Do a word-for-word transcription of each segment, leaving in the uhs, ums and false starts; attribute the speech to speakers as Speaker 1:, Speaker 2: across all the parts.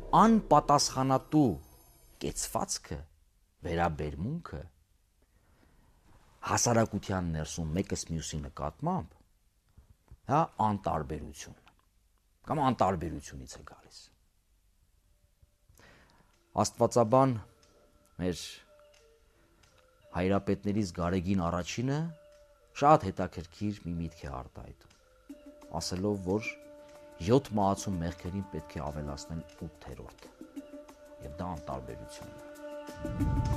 Speaker 1: անպատասխանատու կեցվածքը, վերաբերմունքը հասարակության ներսում մեկս մյուսի նկատմամբ, հա, անտարբերություն կամ անտարբերությունից է գալիս։ Աստվածաբան մեր հայրապետներից Գարեգին առաջինը շատ հետաքրքիր մի միտք է արտահայտում, ասելով, որ յոթ մահացու մեղքերին պետք է ավելացնել ութերորդ, եւ դա անտարբերությունն է։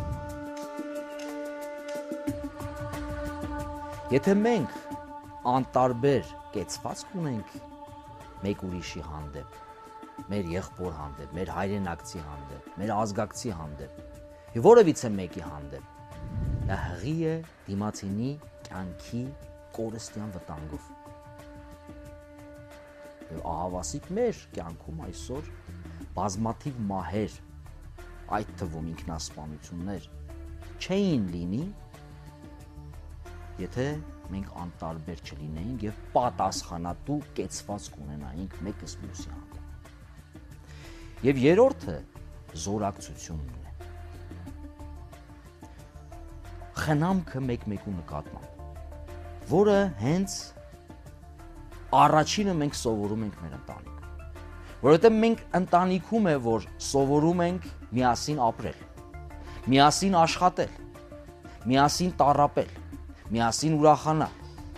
Speaker 1: Եթե մենք անտարբեր կեցվածք ունենք մեկ ուրիշի հանդեպ, մեր եղբոր հանդեպ, մեր հայրենակցի հանդեպ, մեր ազգակցի հանդեպ, եւ որևիցե մեկի հանդեպ, դա հղի է դիմացինի կյանքի կորստյան վտանգով։ Եվ ահավասիկ մեր կյանքում այսօր բազմաթիվ մահեր, այդ թվում ինքնասպանություններ չէին լինի, եթե մենք անտարբեր չլինեինք եւ պատասխանատու կեցվածք ունենայինք մեկս մյուսի հանդեպ։ Եվ երրորդը զորակցությունն է։ Խնամքը մեկ-մեկու նկատմամբ, որը հենց առաջինը մենք սովորում ենք մեր ընտանիքում։ Որովհետեւ մենք ընտանիքում է, որ սովորում ենք միասին ապրել, միասին աշխատել, միասին տառապել, միասին ուրախանալ։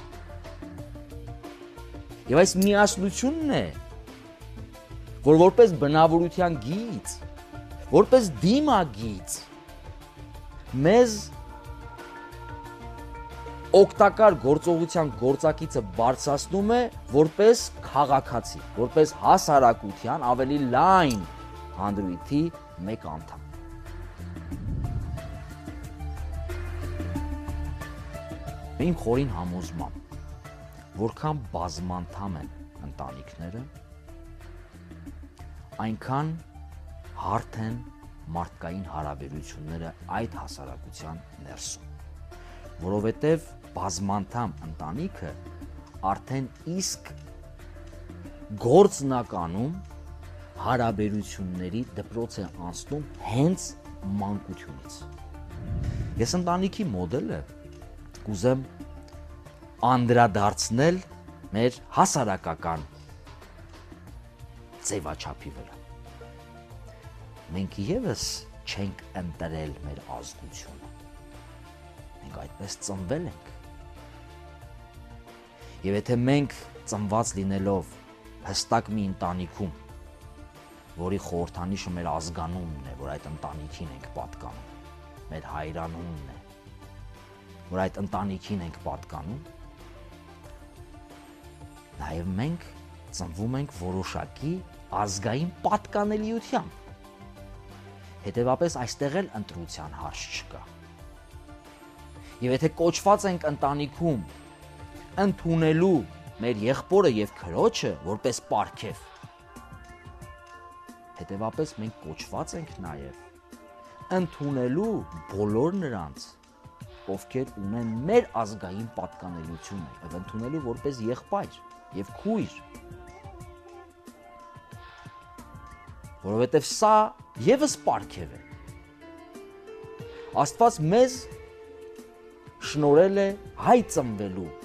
Speaker 1: Եվ այս միասնությունն է, որ որպես բնավորության գիծ, որպես դիմագիծ, մեզ օգտակար գործողության գործակիցը բարձրացնում է որպես քաղաքացի, որպես հասարակության ավելի լայն հանդրույթի մեկ անդամ։ Իմ խորին համոզմամբ, որքան բազմանդամ են ընտանիքները, այնքան հարթ են մարդկային հարաբերությունները այդ հասարակության ներսում, որովհետև բազմանդամ ընտանիքը արդեն իսկ գործնականում հարաբերությունների դպրոց է անցնում հենց մանկությունից։ Ես ընտանիքի մոդելը կուզեմ անդրադարձնել մեր հասարակական ձևաչափի վրա։ Մենք ևս չենք ընտրել մեր ազգությունը։ Մենք այդպես ծնվել ենք։ Եվ եթե մենք ծնված լինելով հստակ մի ընտանիքում, որի խորհրդանիշը մեր ազգանունն է, որ այդ ընտանիքին ենք պատկանում, մեր հայրանունն է, որ այդ ընտանիքին ենք պատկանում, նաև մենք ծնվում ենք որոշակի ազգային պատկանելիությամբ։ Հետևաբար այստեղ էլ ընտրության հարց չկա։ Եվ եթե կոչված ենք ընտանիքում ընդունելու մեր եղբորը եւ քրոջը որպես պարգև, հետևաբար մենք կոչված ենք նաև ընդունելու բոլոր նրանց, ովքեր ունեն մեր ազգային պատկանելությունը եւ ընդունելու որպես եղբայր եւ քույր, որովհետեւ սա եւս պարգև է։ Աստված մեզ շնորհել է հայ ծնվելու